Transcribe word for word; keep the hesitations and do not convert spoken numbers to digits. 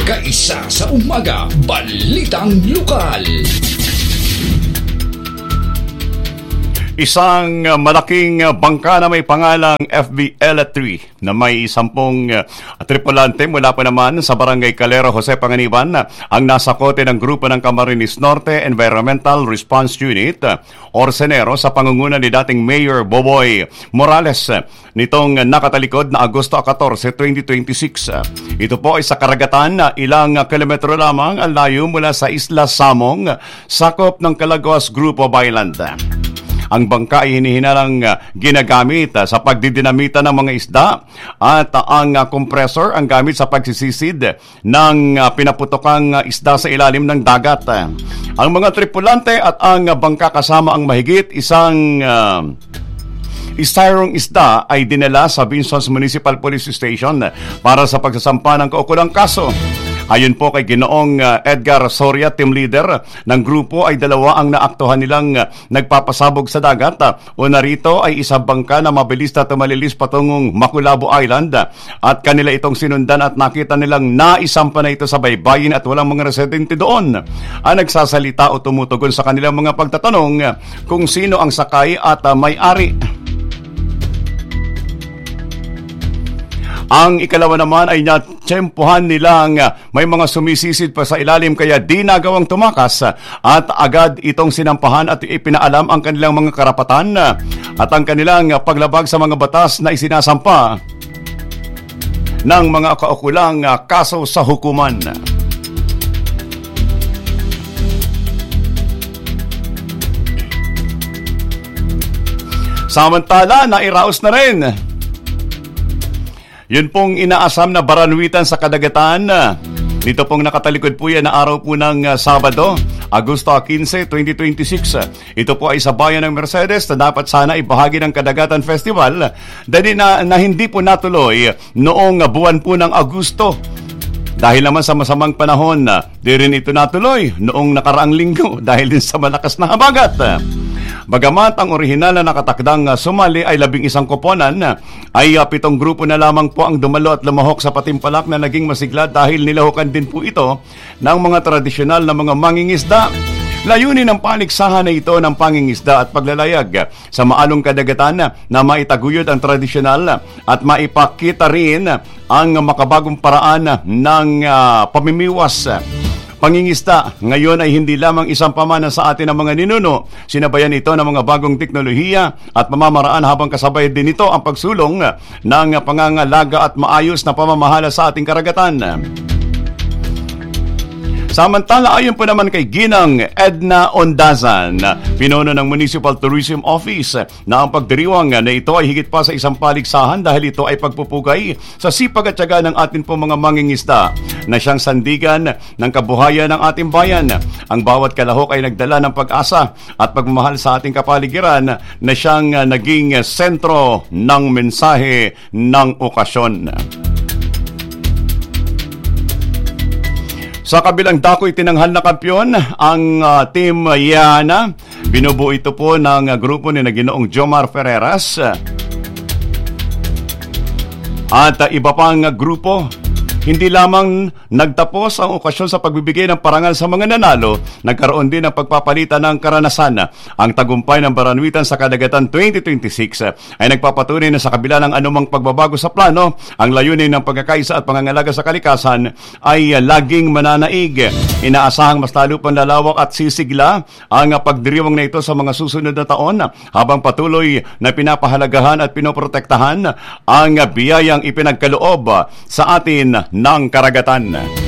Kaisa sa umaga, balitang lokal. Isang malaking bangka na may pangalang F B L three na may sampung tripulante mula pa naman sa Barangay Calero, Jose Panganiban ang nasakote ng grupo ng Camarines Norte Environmental Response Unit o Senero sa pangunguna ni dating Mayor Boboy Morales nitong nakatalikod na Agosto fourteen, twenty twenty-six. Ito po ay sa karagatan na ilang kilometro lamang ang layo mula sa Isla Samong, sakop ng Calaguas Group of Island. Ang bangka ay hinihinalang ginagamit sa pagdidinamita ng mga isda at ang compressor ang gamit sa pagsisisid ng pinaputokang isda sa ilalim ng dagat. Ang mga tripulante at ang bangka kasama ang mahigit isang uh, Istyrong isda ay dinala sa Vinsons Municipal Police Station para sa pagsasampa ng kaukulang kaso. Ayon po kay Ginoong Edgar Soria, team leader ng grupo, ay dalawa ang naaktuhan nilang nagpapasabog sa dagat. Una rito ay isang bangka na mabilis na tumalilis patungong Maculabo Island at kanila itong sinundan at nakita nilang naisampa na ito sa baybayin at walang mga residente doon. Ang nagsasalita o tumutugon sa kanilang mga pagtatanong kung sino ang sakay at may-ari. Ang ikalawa naman ay natsempuhan nilang may mga sumisisid pa sa ilalim kaya di nagawang tumakas at agad itong sinampahan at ipinaalam ang kanilang mga karapatan at ang kanilang paglabag sa mga batas na isinasampa ng mga kaukulang kaso sa hukuman. Samantala, nairaos na rin yun pong inaasam na baranwitan sa kadagatan. Dito pong nakatalikod po yan na araw po ng uh, Sabado, Agosto fifteen, twenty twenty-six. Ito po ay sa bayan ng Mercedes na dapat sana ibahagi ng Kadagatan Festival dahil na, na hindi po natuloy noong buwan po ng Agosto. Dahil naman sa masamang panahon, di rin ito natuloy noong nakaraang linggo dahil din sa malakas na habagat. Bagamat ang orihinal na nakatakdang sumali ay labing isang koponan, ay uh, pitong grupo na lamang po ang dumalo at lumahok sa patimpalak na naging masigla dahil nilahukan din po ito ng mga tradisyonal na mga mangingisda. Layunin ng paligsahan na ito ng pangingisda at paglalayag sa maalong kadagatan na maitaguyod ang tradisyonal at maipakita rin ang makabagong paraan ng uh, pamimiwas. Pangingisda ngayon ay hindi lamang isang pamana sa atin ng mga ninuno. Sinabayan ito ng mga bagong teknolohiya at pamamaraan habang kasabay din ito ang pagsulong ng pangangalaga at maayos na pamamahala sa ating karagatan. Samantala, ayon po naman kay Ginang Edna Ondazan, pinuno ng Municipal Tourism Office, na ang pagdiriwang na ito ay higit pa sa isang paligsahan dahil ito ay pagpupugay sa sipag at tiyaga ng ating po mga mangingisda na siyang sandigan ng kabuhayan ng ating bayan. Ang bawat kalahok ay nagdala ng pag-asa at pagmamahal sa ating kapaligiran na siyang naging sentro ng mensahe ng okasyon. Sa kabilang dako, itinanghal na kampyon ang uh, Team Yana. Binubuo ito po ng uh, grupo ni na Ginoong Jomar Ferreras at uh, iba pang uh, grupo. Hindi lamang nagtapos ang okasyon sa pagbibigay ng parangal sa mga nanalo, nagkaroon din ng pagpapalitan ng karanasan. Ang tagumpay ng Baranwitan sa Kadagatan twenty twenty-six ay nagpapatunay na sa kabila ng anumang pagbabago sa plano, ang layunin ng pagkakaisa at pangangalaga sa kalikasan ay laging mananaig. Inaasahang mas lalo pang lalawak at sisigla ang pagdiriwang na ito sa mga susunod na taon habang patuloy na pinapahalagahan at pinoprotektahan ang biyayang ipinagkaloob sa atin ng karagatan.